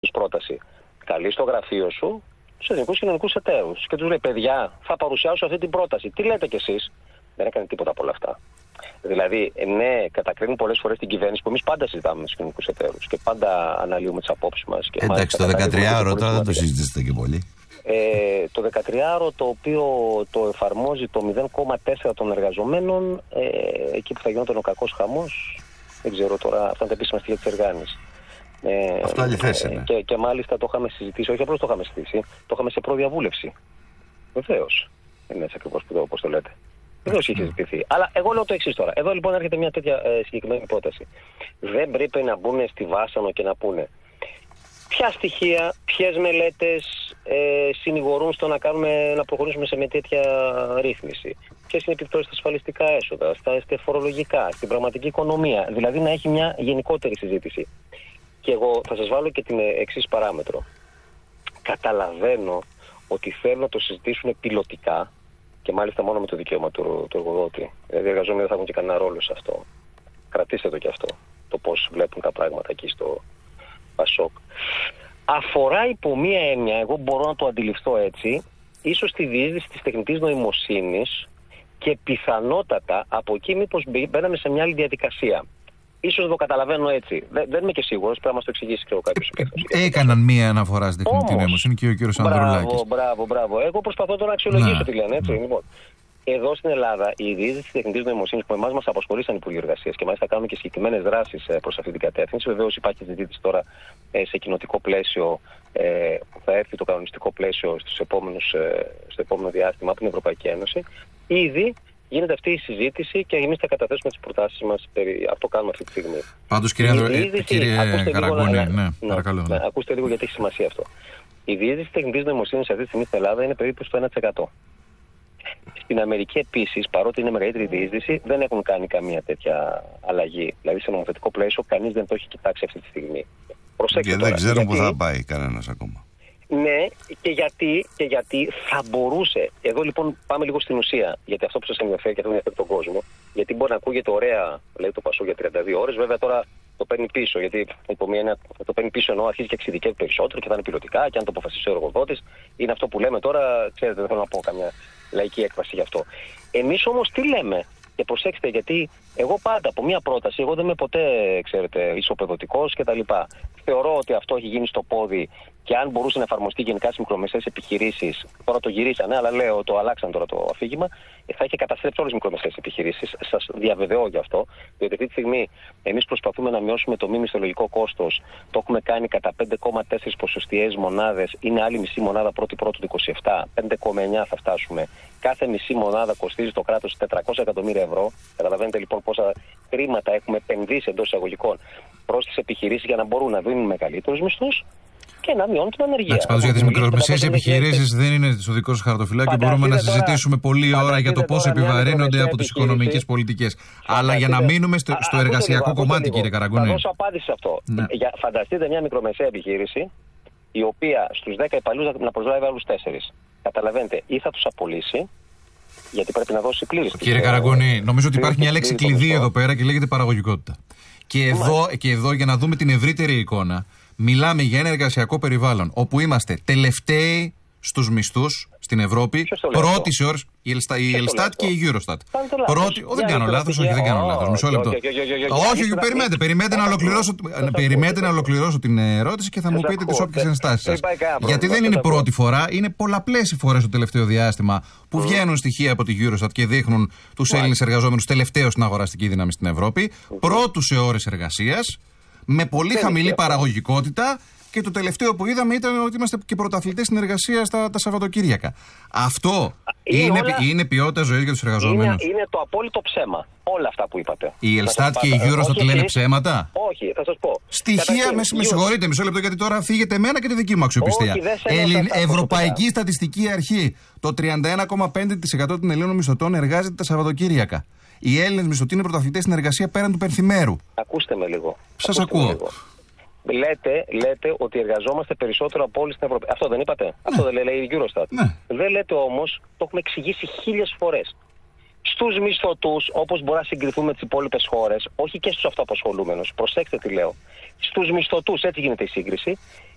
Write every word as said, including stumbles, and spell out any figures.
τους πρόταση. Καλεί στο γραφείο σου τους εθνικούς κοινωνικούς εταίρους και τους λέει: παιδιά, θα παρουσιάσω αυτή την πρόταση. Τι λέτε κι εσείς? Δεν έκανε τίποτα από όλα αυτά. Δηλαδή, ναι, κατακρίνουν πολλές φορές την κυβέρνηση που εμείς πάντα συζητάμε με τους κοινωνικούς εταίρους και πάντα αναλύουμε τις απόψεις μας. Και εντάξει, το δεκατριάωρο τώρα δεν το συζητήσετε και πολύ. Ε, το δεκατριάωρο το οποίο το εφαρμόζει το μηδέν κόμμα τέσσερα των εργαζομένων, ε, εκεί που θα γινόταν ο κακός χαμός, δεν ξέρω τώρα, αυτά είναι τα επίσημα στοιχεία της Εργάνης. Ε, Αυτό αληθές είναι. Ε, και, και μάλιστα το είχαμε συζητήσει, όχι απλώς το είχαμε συζητήσει, το είχαμε σε προδιαβούλευση. Βεβαίως. Δεν είναι έτσι ακριβώς που το, όπως το λέτε. Βεβαίως είχε συζητηθεί. Αλλά εγώ λέω το εξής τώρα. Εδώ λοιπόν έρχεται μια τέτοια ε, συγκεκριμένη πρόταση. Δεν πρέπει να μπουν στη βάσανο και να πούνε ποια στοιχεία, ποιες μελέτες ε, συνηγορούν στο να, κάνουμε, να προχωρήσουμε σε μια τέτοια ρύθμιση. Ποιες είναι οι επιπτώσεις στα ασφαλιστικά έσοδα, στα, στα φορολογικά, στην πραγματική οικονομία. Δηλαδή να έχει μια γενικότερη συζήτηση. Και εγώ θα σας βάλω και την εξής παράμετρο. Καταλαβαίνω ότι θέλουν να το συζητήσουν πιλωτικά και μάλιστα μόνο με το δικαίωμα του, του εργοδότη. Δηλαδή οι εργαζόμενοι δεν θα έχουν και κανένα ρόλο σε αυτό. Κρατήστε το και αυτό. Το πώς βλέπουν τα πράγματα εκεί στο Πασόκ. Αφορά υπό μία έννοια, εγώ μπορώ να το αντιληφθώ έτσι, ίσως τη διείσδυση της τεχνητής νοημοσύνης και πιθανότατα από εκεί μήπως μπαίναμε σε μια άλλη διαδικασία. Ίσως το καταλαβαίνω έτσι. Δεν, δεν είμαι και σίγουρος, πρέπει να μας το εξηγήσει και ο κάποιος. Έκαναν μία αναφορά στη τεχνητή νοημοσύνη και ο κύριος Ανδρουλάκης. Μπράβο, μπράβο, μπράβο. Εγώ προσπαθώ τώρα να αξιολογήσω να, τι λένε, έτσι. Να. Λοιπόν, εδώ στην Ελλάδα η διείσδυση της τεχνητής νοημοσύνης που εμάς μας απασχολεί σαν Υπουργείο Εργασίας και μάλιστα κάνουμε και συγκεκριμένες δράσεις προς αυτή την κατεύθυνση. Βεβαίως υπάρχει συζήτηση τώρα σε κοινοτικό πλαίσιο ε, που θα έρθει το κανονιστικό πλαίσιο στους επόμενους, ε, στο επόμενο διάστημα από την Ευρωπαϊκή Ένωση. Ήδη γίνεται αυτή η συζήτηση και εμείς θα καταθέσουμε τις προτάσεις μας. Περί... Αυτό κάνουμε αυτή τη στιγμή. Πάντως, κύριε, διείσδυση, κύριε Καραγκούνη, ναι, ναι, ναι, παρακαλώ. Ναι, ναι, ακούστε λίγο γιατί έχει σημασία αυτό. Η διείσδυση της τεχνητής νοημοσύνης αυτή τη στιγμή στην Ελλάδα είναι περίπου στο ένα τοις εκατό. Στην Αμερική επίσης, παρότι είναι μεγαλύτερη διείσδυση, δεν έχουν κάνει καμία τέτοια αλλαγή. Δηλαδή σε νομοθετικό πλαίσιο κανείς δεν το έχει κοιτάξει αυτή τη στιγμή. Προσέξτε και τώρα, δεν ξέρουν γιατί... που θα πάει κανένας ακόμα. Ναι, και γιατί, και γιατί θα μπορούσε. Εδώ λοιπόν πάμε λίγο στην ουσία. Γιατί αυτό που σας ενδιαφέρει και αυτό ενδιαφέρει τον κόσμο. Γιατί μπορεί να ακούγεται ωραία, λέει το Πασόκ για τριάντα δύο ώρες. Βέβαια τώρα το παίρνει πίσω. Γιατί υπό μία έννοια το παίρνει πίσω ενώ αρχίζει και εξειδικεύει περισσότερο και θα είναι πιλωτικά. Και αν το αποφασίσει ο εργοδότης, είναι αυτό που λέμε τώρα. Ξέρετε, δεν θέλω να πω καμιά λαϊκή έκφραση γι' αυτό. Εμείς όμως τι λέμε? Και προσέξτε, γιατί εγώ πάντα από μία πρόταση, εγώ δεν είμαι ποτέ, ξέρετε, ισοπεδωτικός κτλ. Θεωρώ ότι αυτό έχει γίνει στο πόδι και αν μπορούσε να εφαρμοστεί γενικά στις μικρομεσαίες επιχειρήσεις, τώρα το γυρίσανε, αλλά λέω το αλλάξαν τώρα το αφήγημα, θα είχε καταστρέψει όλες τις μικρομεσαίες επιχειρήσεις. Σας διαβεβαιώ γι' αυτό, διότι αυτή τη στιγμή εμείς προσπαθούμε να μειώσουμε το μη μισθολογικό κόστος. Το έχουμε κάνει κατά πέντε κόμμα τέσσερα ποσοστιαίες μονάδες, είναι άλλη μισή μονάδα πρώτη πρώτου του είκοσι επτά, πέντε κόμμα εννιά θα φτάσουμε. Κάθε μισή μονάδα κοστίζει το κράτος τετρακόσια εκατομμύρια ευρώ. Καταλαβαίνετε λοιπόν πόσα χρήματα έχουμε επενδύσει εντός εισαγωγικών προς τις επιχειρήσεις για να μπορούν να δίνουν μεγαλύτερους μισθούς και να μειώνουν την ανεργία. Εντάξει, πάντως για τις μικρομεσαίες επιχειρήσεις δεν είναι στο δικό σας χαρτοφυλάκιο. Μπορούμε να συζητήσουμε πολλή ώρα για το πώς επιβαρύνονται από τις οικονομικές πολιτικές. Αλλά για να μείνουμε στο, στο εργασιακό λίγο, κομμάτι, λίγο. Κύριε Καραγκούνη. Θα δώσω απάντηση σε αυτό. Ναι. Για, φανταστείτε μια μικρομεσαία επιχείρηση η οποία στους δέκα υπαλλήλους να προσλάβει άλλους τέσσερις. Καταλαβαίνετε, ή θα τους απολύσει. Γιατί πρέπει να δώσει πλήρη. Κύριε Καραγκούνη, νομίζω ότι υπάρχει μια λέξη κλειδί εδώ πέρα και λέγεται παραγωγικότητα. Και εδώ, και εδώ, για να δούμε την ευρύτερη εικόνα, μιλάμε για ένα εργασιακό περιβάλλον όπου είμαστε τελευταίοι στους μισθούς στην Ευρώπη, πρώτη σε ώρες, η Ελστάτ και η Eurostat. Πρώτη, δεν κάνω λάθος, όχι, δεν κάνω λάθος. Μισό λεπτό. Όχι, όχι, περιμένετε, περιμένετε να ολοκληρώσω, περιμένετε να ολοκληρώσω την ερώτηση και θα μου πείτε τις όποιες ενστάσεις σας. Γιατί δεν είναι πρώτη φορά, είναι πολλαπλές οι φορές το τελευταίο διάστημα που βγαίνουν στοιχεία από τη Eurostat και δείχνουν τους Έλληνες εργαζόμενους τελευταίως στην αγοραστική δύναμη στην Ευρώπη, πρώτους σε ώρες εργασίας, με πολύ χαμηλή παραγωγικότητα. Και το τελευταίο που είδαμε ήταν ότι είμαστε και πρωταθλητές στην εργασία στα τα Σαββατοκύριακα. Αυτό είναι, είναι, όλα... είναι ποιότητα ζωής για τους εργαζόμενους. Είναι, είναι το απόλυτο ψέμα. Όλα αυτά που είπατε. Η Ελστάτ και η Eurostat λένε ψέματα. Όχι, θα σας πω. Στοιχεία, με, με συγχωρείτε, μισό λεπτό, γιατί τώρα φύγετε εμένα και τη δική μου αξιοπιστία. Ελλην, Ευρωπαϊκή Στατιστική Αρχή. Το τριάντα ένα κόμμα πέντε τοις εκατό των Ελλήνων μισθωτών εργάζεται τα Σαββατοκύριακα. Οι Έλληνες μισθωτοί είναι πρωταθλητές στην εργασία πέραν του πενθημέρου. Ακούστε με λίγο. Σας ακούω. Λέτε, λέτε ότι εργαζόμαστε περισσότερο από όλη στην Ευρώπη. Αυτό δεν είπατε? Ναι. Αυτό δεν λέει η Eurostat. Ναι. Δεν λέτε όμως, το έχουμε εξηγήσει χίλιες φορές. Στους μισθωτούς, όπως μπορεί να συγκριθούμε με τις υπόλοιπες χώρες, όχι και στους αυτοαπασχολούμενους. Προσέξτε τι λέω. Στους μισθωτούς, έτσι γίνεται η σύγκριση,